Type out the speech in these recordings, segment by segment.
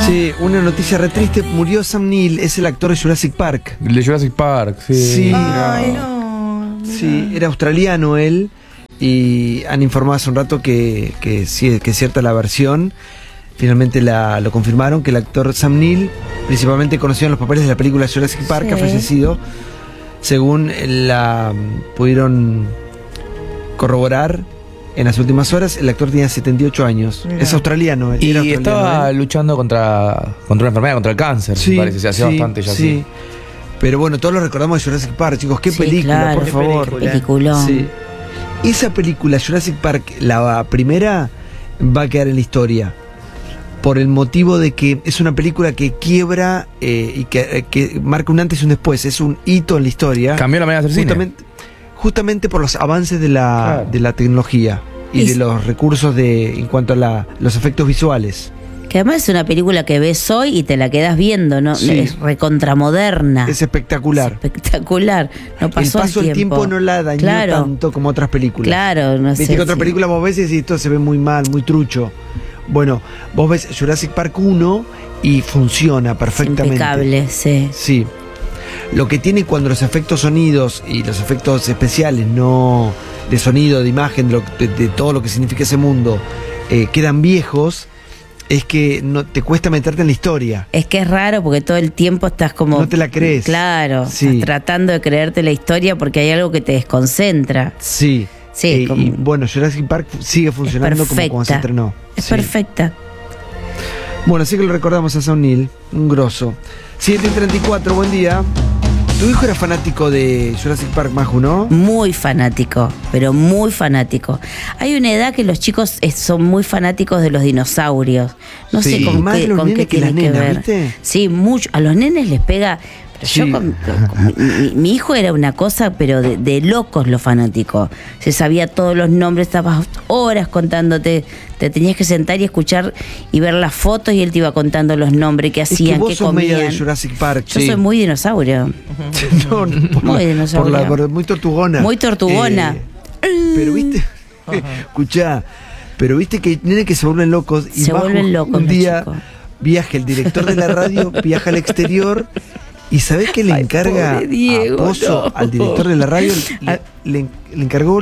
Sí, una noticia re triste. Murió Sam Neill, es el actor de Jurassic Park. El de Jurassic Park, sí. Sí. Ay, no. Sí, era australiano él. Y han informado hace un rato que sí, que es cierta la versión. Finalmente lo confirmaron, que el actor Sam Neill, principalmente conocido en los papeles de la película Jurassic Park, ha fallecido. Según pudieron corroborar en las últimas horas, el actor tenía 78 años. Mira. Es australiano. Y era australiano, estaba luchando contra una enfermedad, contra el cáncer. Sí, Me parece, se hace bastante ya sí. así. Pero bueno, todos lo recordamos de Jurassic Park, chicos. Qué Sí, película, claro, por qué favor. Peliculón. Sí. Esa película, Jurassic Park, la primera, va a quedar en la historia. Por el motivo de que es una película que quiebra y que marca un antes y un después. Es un hito en la historia. Cambió la manera de hacer cine. Justamente por los avances de la tecnología y de los recursos en cuanto a los efectos visuales. Que además es una película que ves hoy y te la quedas viendo, ¿no? Sí. Es recontramoderna. Es espectacular. Espectacular. No pasó el paso del tiempo no la dañó tanto como otras películas. Claro, no sé. Viste que otra película vos ves y decís, esto se ve muy mal, muy trucho. Bueno, vos ves Jurassic Park 1 y funciona perfectamente. Impecable, sí. Sí. Lo que tiene cuando los efectos sonidos y los efectos especiales no de sonido, de imagen, de todo lo que significa ese mundo, quedan viejos, es que no te cuesta meterte en la historia. Es que es raro porque todo el tiempo estás como... No te la crees. Claro, Sí. estás tratando de creerte la historia porque hay algo que te desconcentra. Sí. Sí, Y bueno, Jurassic Park sigue funcionando como cuando se estrenó. Es Sí. perfecta. Bueno, así que lo recordamos a Sam Neill, un grosso. 7:34, buen día. Tu hijo era fanático de Jurassic Park, Maju, ¿no? Muy fanático, pero muy fanático. Hay una edad que los chicos son muy fanáticos de los dinosaurios. No Sí. sé con Más qué, los con nenes qué que las tiene que nenas, ver. ¿viste? Sí, mucho. A los nenes les pega. Pero Sí. yo mi hijo era una cosa, pero de locos los fanáticos. Se sabía todos los nombres, estabas horas contándote. Te tenías que sentar y escuchar y ver las fotos y él te iba contando los nombres que Es que hacían, vos qué sos media comían. de Jurassic Park. Yo soy muy dinosaurio. No, Muy dinosaurio. muy tortugona. Muy tortugona. Pero viste, escuchá, pero viste que hay nenes que se vuelven locos y Se Maju vuelven locos un los día chicos. viaja, el director de la radio viaja al exterior y ¿sabés qué le Ay, encarga pobre Diego, a Pozo, no. al director de la radio? Le encargó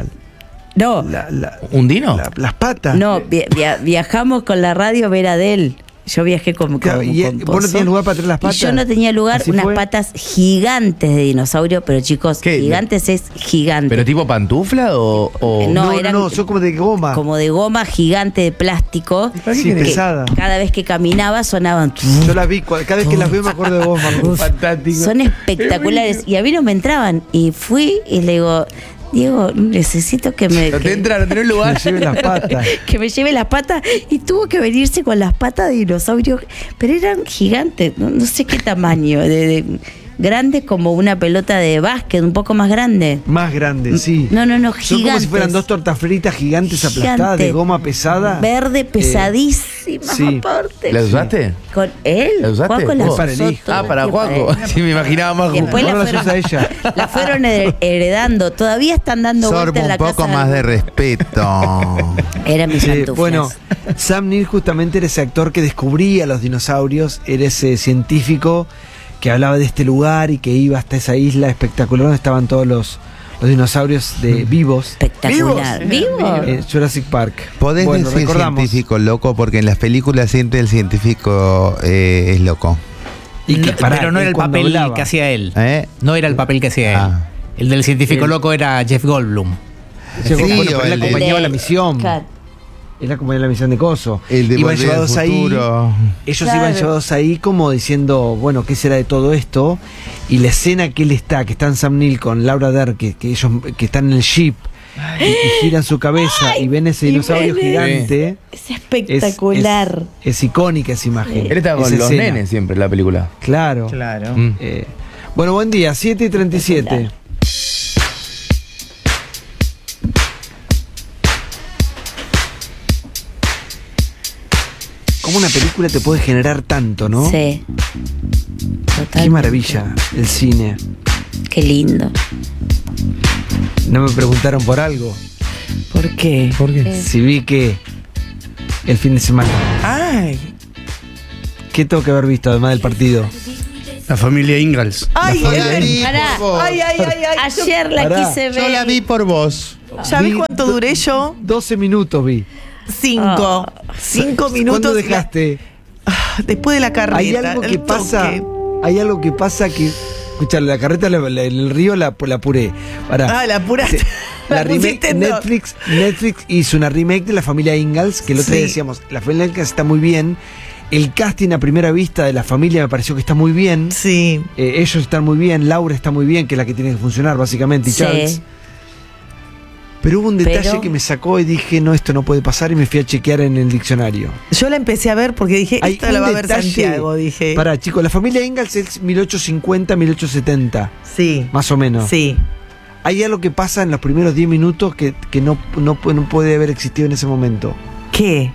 No, ¿Un dino? las patas. no, viajamos con la radio a ver a Adele. Yo viajé con Claro, y con vos no Pozo. tenías lugar para traer las patas. Y yo no tenía lugar, ¿Así unas fue? patas gigantes de dinosaurio, pero chicos, ¿Qué? gigantes es gigante. ¿Pero tipo pantufla o...? No, No, eran no, son como de goma. como de goma gigante de plástico. Sí, que pesada. cada vez que caminaba sonaban. Yo las vi, cada vez que las veo me acuerdo de vos, Maju. Fantástico. Son espectaculares. Y a mí no me entraban. Y fui y le digo, Diego, necesito que me... No te entra, no tenés Me lugar. lleve las patas. que me lleve las patas y tuvo que venirse con las patas de dinosaurio, pero eran gigantes, no sé qué tamaño, grandes como una pelota de básquet, un poco más grande. Más grande, sí. No, Son como si gigantes. fueran dos tortas fritas gigantes aplastadas de Gigantes. goma pesada. Verde, pesadísimas sí. aparte. ¿La usaste? Con él, ¿La usaste? Juaco la Vos. Para el usó hijo. todo Ah, el para tiempo Juaco. él. Sí, me imaginaba más. Después No la las usa ella. la fueron heredando. Todavía están dando Sorbo vuelta en un la poco casa. más de respeto. Era mis pantuflas. Bueno, Sam Neill justamente era ese actor que descubría los dinosaurios, era ese científico que hablaba de este lugar y que iba hasta esa isla espectacular donde estaban todos los dinosaurios vivos. Espectacular. ¿Vivo? Jurassic Park. Podés Bueno, decir recordamos. científico loco porque en las películas siempre el científico es loco. Y que, pará, Pero no era él el cuando papel hablaba, que hacía él. ¿Eh? No era el papel que hacía él. Ah. El del científico El- loco era Jeff Goldblum. llegó, Sí, bueno, o pero él el de- acompañaba la misión. Claro. Él acompañaba la misión de Coso. El de Iban Volver al llevados ahí. Futuro. Ellos Claro. iban llevados ahí como diciendo, bueno, ¿qué será de todo esto? Y la escena que él está, que está en Sam Neill con Laura Dern, que ellos que están en el jeep y giran su cabeza y ven ese y dinosaurio ven gigante. Es espectacular. Es icónica esa imagen. Él estaba con esa los escena. nenes siempre en la película. Claro. Claro. Bueno, buen día, 7:37. ¿Cómo una película te puede generar tanto, no? Sí. Totalmente. Qué maravilla el cine. Qué lindo. No me preguntaron por algo. ¿Por qué? ¿Por qué? Si vi que el fin de semana. Ay. ¿Qué tengo que haber visto además del partido? La familia Ingalls. Ay, Yo la ay, vi Pará. por vos. ay, Ayer la Pará. quise ver. Yo la vi por vos. ¿Sabés Vi cuánto duré yo? 12 minutos vi. 5. 5 minutos. ¿Cuándo dejaste? Después de la carrera. Hay algo que pasa. Hay algo que pasa que. Escucha, la carreta en el río la apuré. Pará. Ah, la apuraste. La La remake, pusiste en dos. Netflix hizo una remake de la familia Ingalls, que el otro día Sí. decíamos, la familia Ingalls está muy bien. El casting a primera vista de la familia me pareció que está muy bien. Sí. Ellos están muy bien, Laura está muy bien, que es la que tiene que funcionar básicamente, y Sí. Charles. Pero hubo un detalle Pero- que me sacó y dije, no, esto no puede pasar, y me fui a chequear en el diccionario. Yo la empecé a ver porque dije, Hay esto la un va a ver detalle- Santiago, dije. Pará, chicos, la familia Ingalls es 1850, 1870, Sí. más o menos. Sí. Hay algo que pasa en los primeros 10 minutos que no puede haber existido en ese momento. ¿Qué?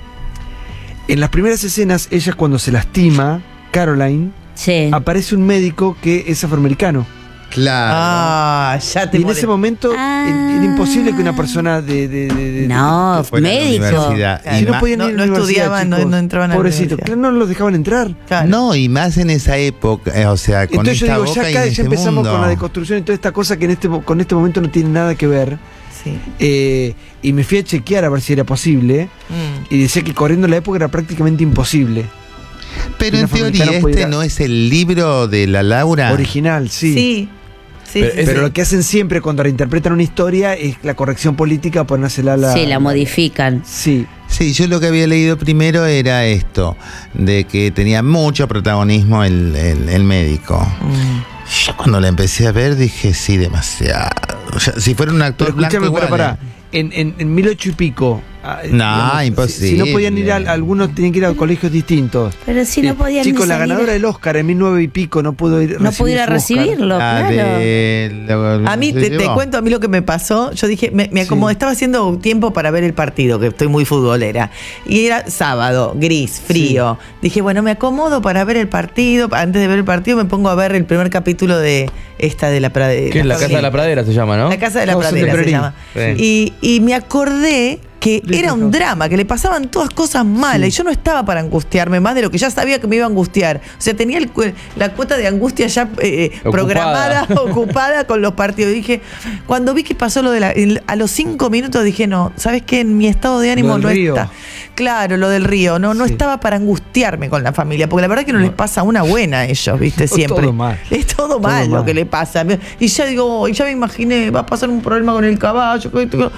En las primeras escenas, ella cuando se lastima, Caroline, Sí. aparece un médico que es afroamericano. Claro. Ah, ya te Y en molé. ese momento Ah. era imposible que una persona de No, Fue a la médico. universidad. si Y no más- podían no- ir a no la universidad, estudiaban, no- chicos. no entraban a la Pobrecito, universidad. claro, no los dejaban entrar. Claro. No, y más en esa época, o sea, con Entonces yo esta digo, ya boca y acá en ya este empezamos mundo. con la deconstrucción y toda esta cosa que con este momento no tiene nada que ver. Sí. Y me fui a chequear a ver si era posible. Mm. Y decía que corriendo la época era prácticamente imposible. Pero Una en teoría, afroamericana puede ir a- no es el libro de la Laura. Original, sí. Sí. Sí, Pero sí, Pero sí. lo que hacen siempre cuando reinterpretan una historia es la corrección política, ponérsela a la. Sí, la modifican. Sí. Sí, yo lo que había leído primero era esto, de que tenía mucho protagonismo el médico. Mm. Yo cuando la empecé a ver dije, sí, demasiado. O sea, si fuera un actor Pero blanco escúchame, igual, pará. En 1800 y pico. No, imposible. Si no podían ir algunos tenían que ir a colegios distintos. Pero si no podían Chicos, ni la salir. ganadora del Oscar en 1900 y pico no pudo ir No pudiera su Oscar. recibirlo, La claro. de- A mí, ¿se te llevó? cuento a mí lo que me pasó. Yo dije, me acomodé, estaba haciendo tiempo para ver el partido, que estoy muy futbolera. Y era sábado, gris, frío. Dije, bueno, me acomodo para ver el partido. Antes de ver el partido me pongo a ver el primer capítulo de esta de la pradera. ¿Qué es? La Casa de la Pradera se llama, ¿no? La Casa de la Causa de Pradera se Pererín. llama. Sí. Y me acordé que era un drama, que le pasaban todas cosas malas y yo no estaba para angustiarme más de lo que ya sabía que me iba a angustiar. O sea, tenía la cuota de angustia ya programada, ocupada con los partidos. Y dije, cuando vi que pasó lo de a los 5 minutos dije, no, ¿sabes qué? En mi estado de ánimo Lo del no río. está. Claro, lo del río, no Sí. estaba para angustiarme con la familia, porque la verdad que no les pasa una buena a ellos, ¿viste? Todo Siempre. mal. Es todo mal Todo lo mal. que le pasa. Y ya digo, ya me imaginé, va a pasar un problema con el caballo.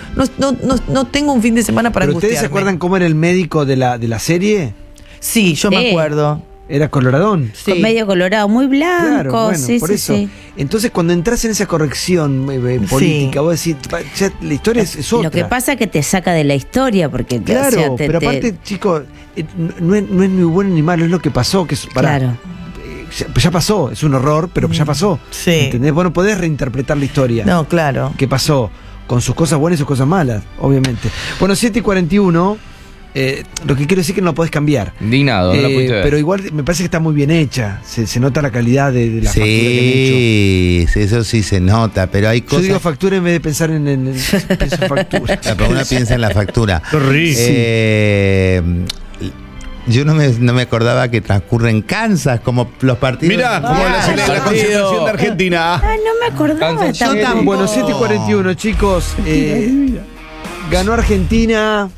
No tengo un fin de semana para ¿Pero ustedes se angustiarme. acuerdan cómo era el médico de la serie? Sí, yo me Sí. acuerdo. Era coloradón. Sí. Con medio colorado, muy blanco. Claro, bueno, sí, por sí, eso. sí. Entonces, cuando entras en esa corrección política, vos decís, ya, la historia es otra. Lo que pasa es que te saca de la historia, porque Claro, o sea, pero aparte, chicos, no es ni bueno ni malo, es lo que pasó. Que Claro. ya pasó, es un horror, pero ya pasó. Sí. ¿Entendés? Vos no podés reinterpretar la historia. No, claro. ¿Qué pasó? Con sus cosas buenas y sus cosas malas, obviamente. Bueno, 7:41. Lo que quiero decir es que no la podés cambiar. Indignado, no la pudiste ver. Pero igual me parece que está muy bien hecha. Se nota la calidad de la factura que han hecho. Sí, eso sí se nota, pero hay Yo cosas. digo factura en vez de pensar en pienso factura. La persona piensa en la factura. Qué rico. Yo no me acordaba que transcurre en Kansas, como los partidos. Mirá, como la concentración de Argentina. Ah, no me acordaba Kansas Yo tampoco. tampoco. Bueno, 7:41, chicos. Ganó Argentina.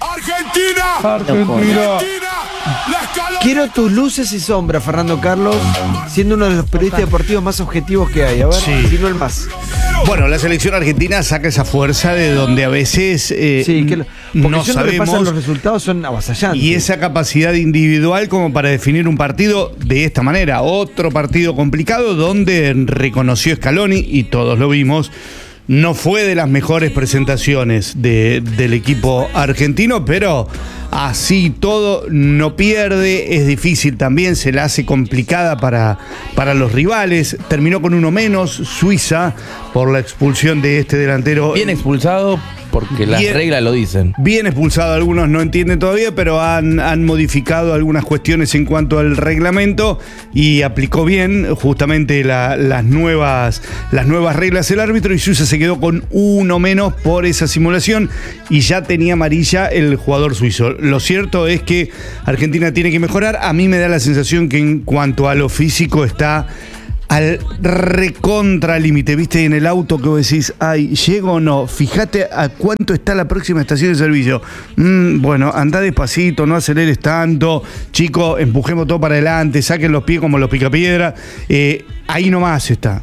Quiero tus luces y sombras, Fernando Carlos, siendo uno de los periodistas deportivos más objetivos que hay. A ver, Sí. si no el más. Bueno, la selección argentina saca esa fuerza de donde a veces Sí, porque no si uno repasa sabemos. los resultados son avasallantes. Y esa capacidad individual como para definir un partido de esta manera. Otro partido complicado donde reconoció Scaloni, y todos lo vimos, no fue de las mejores presentaciones del equipo argentino, pero así todo no pierde, es difícil también, se la hace complicada para los rivales. Terminó con uno menos, Suiza, por la expulsión de este delantero. Bien expulsado porque las Bien. reglas lo dicen. Bien expulsado, algunos no entienden todavía, pero han modificado algunas cuestiones en cuanto al reglamento y aplicó bien justamente las nuevas reglas el árbitro, y Suiza se quedó con uno menos por esa simulación y ya tenía amarilla el jugador suizo. Lo cierto es que Argentina tiene que mejorar. A mí me da la sensación que en cuanto a lo físico está al recontra límite, viste, en el auto que vos decís, ay, ¿llego o no? Fíjate a cuánto está la próxima estación de servicio. Bueno, andá despacito, no aceleres tanto, chico, empujemos todo para adelante, saquen los pies como los picapiedra. Ahí nomás está.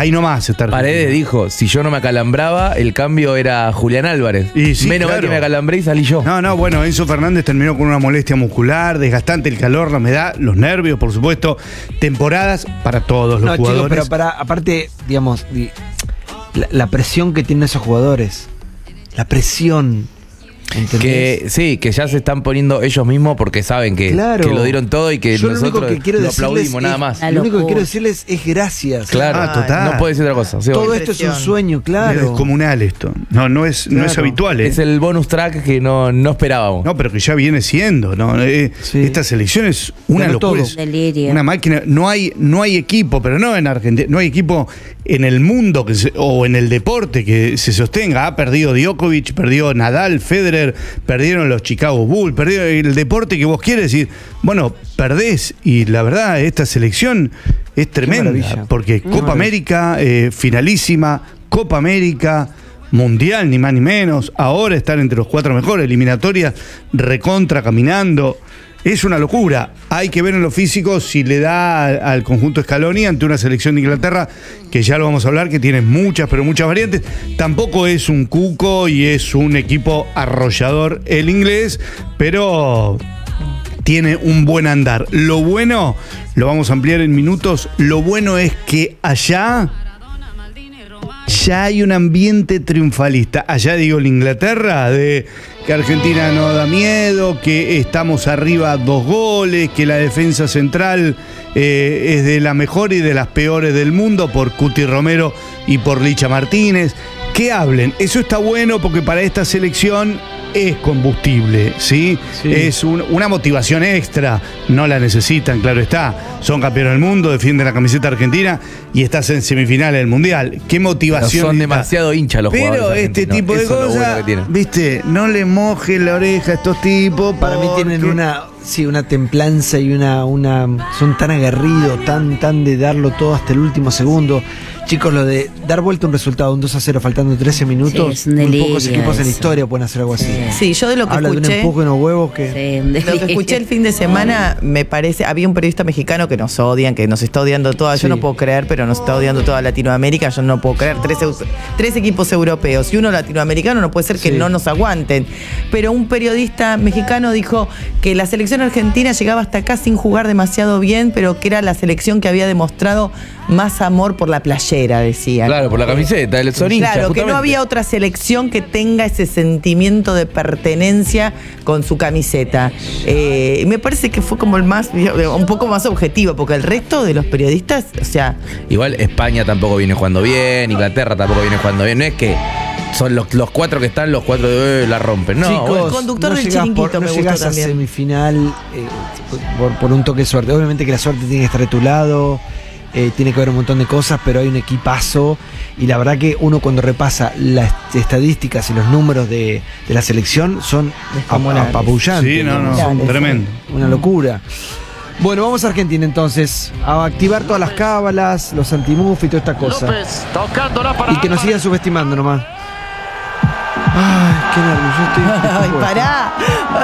Paredes dijo, si yo no me acalambraba, el cambio era Julián Álvarez. Y sí, menos mal claro. que me acalambré y salí yo. No, bueno, Enzo Fernández terminó con una molestia muscular, desgastante, el calor, la humedad, los nervios, por supuesto. Temporadas para todos los jugadores. Chicos, pero aparte, digamos, la presión que tienen esos jugadores. La presión. ¿Entendés? Que sí, que ya se están poniendo ellos mismos porque saben que, Claro. que lo dieron todo y que Yo lo único nosotros que quiero lo decirles aplaudimos, nada es- más. La Lo único que locura. quiero decirles es gracias. Claro, total. No puede decir otra cosa. Sí, Todo obvio. esto es un Impresión. sueño, Es claro. descomunal esto. No es habitual. Es el bonus track que no esperábamos. No, pero que ya viene siendo, ¿no? Sí. Esta selección es una Ganó locura. todo. Es Delirio. una máquina. No hay equipo, pero no en Argentina. No hay equipo en el mundo o en el deporte que se sostenga. Ha perdido Djokovic, perdió Nadal, Federer, perdieron los Chicago Bulls, perdió el deporte que vos quieres decir. Bueno, perdés. Y la verdad, esta selección es tremenda. maravilla. Porque Qué Copa maravilla. América, finalísima, Copa América. Mundial, ni más ni menos. Ahora están entre los 4 mejores. Eliminatorias recontra caminando. Es una locura. Hay que ver en lo físico si le da al conjunto Scaloni ante una selección de Inglaterra, que ya lo vamos a hablar, que tiene muchas, pero muchas variantes. Tampoco es un cuco y es un equipo arrollador el inglés, pero tiene un buen andar. Lo bueno, lo vamos a ampliar en minutos, lo bueno es que allá ya hay un ambiente triunfalista. Allá digo en Inglaterra, de que Argentina no da miedo, que estamos arriba 2 goles, que la defensa central es de la mejor y de las peores del mundo por Cuti Romero y por Licha Martínez. Que hablen, eso está bueno porque para esta selección es combustible, ¿sí? Sí. Es una motivación extra, no la necesitan, claro está. Son campeones del mundo, defienden la camiseta argentina y estás en semifinales del Mundial. ¿Qué Pero motivación? son necesita? demasiado hinchas los jugadores. Pero este argentinos. tipo de Eso es lo bueno cosas, que tienen. viste, no le moje la oreja a estos tipos. Para mí tienen porque- una templanza y son tan aguerridos, tan de darlo todo hasta el último segundo. Chicos, lo de dar vuelta un resultado, un 2-0 faltando 13 minutos, Sí, es un muy delirio pocos equipos en la eso. historia pueden hacer algo así. Sí, yo de lo que Habla de un escuché. empuje en los huevos que... Sí, un Lo que delirio. escuché el fin de semana, me parece, había un periodista mexicano que nos odian, que nos está odiando toda, Sí. yo no puedo creer, pero nos está odiando toda Latinoamérica, yo no puedo creer, tres equipos europeos y uno latinoamericano, no puede ser que Sí. no nos aguanten. Pero un periodista mexicano dijo que la selección argentina llegaba hasta acá sin jugar demasiado bien, pero que era la selección que había demostrado más amor por la playera, decían. Claro, por la camiseta, son hinchas, Claro, que no justamente. había otra selección que tenga ese sentimiento de pertenencia con su camiseta. Me parece que fue como el más, un poco más objetivo, porque el resto de los periodistas, o sea, Igual España tampoco viene jugando bien, Inglaterra tampoco viene jugando bien. No es que son los 4 que están, los 4 la rompen. No, Chicos, bueno. el conductor del llegás chiringuito me no gustó llegás a también. semifinal por un toque de suerte. Obviamente que la suerte tiene que estar de tu lado, tiene que haber un montón de cosas, pero hay un equipazo y la verdad que uno cuando repasa las estadísticas y los números de la selección son Descomunales. apabullantes. Sí, no, Dale, tremendo. Una locura. Bueno, vamos a Argentina entonces, a activar todas las cábalas, los antimuf y toda esta cosa. Y que nos sigan subestimando nomás. Ay, qué nervios, yo estoy... Ay, pará.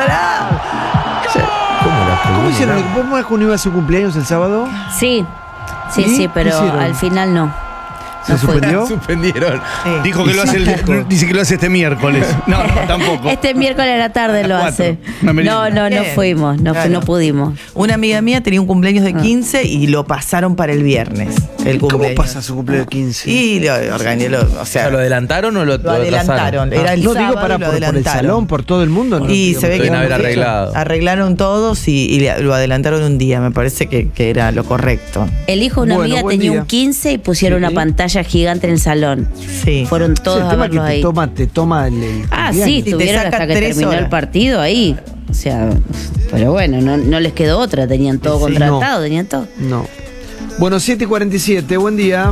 ¿Cómo hicieron? ¿Vos me que uno iba a su cumpleaños el sábado? Sí, sí, ¿Y? sí, ¿Qué pero hicieron? al final no. ¿Se No fue. suspendió? Suspendieron. Sí. Dijo que lo hace dice que lo hace este miércoles. No, tampoco. Este miércoles a la tarde lo Cuatro. hace. Una merienda. No Bien. fuimos, Claro. no pudimos. Una amiga mía tenía un cumpleaños de 15 y lo pasaron para el viernes. El ¿Cómo cumpleaños. pasa su cumpleaños de 15? Y lo organizó, o sea, ¿Lo adelantaron o lo adelantaron. atrasaron? Era el no sábado digo para y lo por el adelantaron. salón, por todo el mundo. ¿no? Y se ve que Deben haber no, arreglado. arreglaron todos y lo adelantaron un día. Me parece que era lo correcto. El hijo de una Bueno, amiga buen tenía día. un 15 y pusieron Sí. una pantalla pantalla gigante en el salón. Sí. Fueron Sí, todos el a tema es verlos que ahí. te toma el Ah, cumpleaños. sí, te estuvieron saca hasta que 3 terminó horas. el partido ahí. O sea, pero bueno, no les quedó otra, tenían todo Sí, contratado, tenían todo. No. Bueno, 7:47, buen día.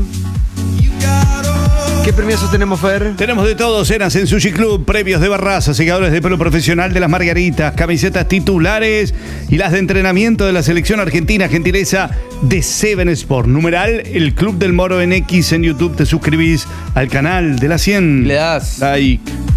¿Qué premios tenemos, Fer? Tenemos de todo, cenas en Sushi Club, premios de Barraza, secadores de pelo profesional de las Margaritas, camisetas titulares y las de entrenamiento de la selección argentina, gentileza de Seven Sport. Numeral, el Club del Moro en X en YouTube, te suscribís al canal de la 100. Le das like.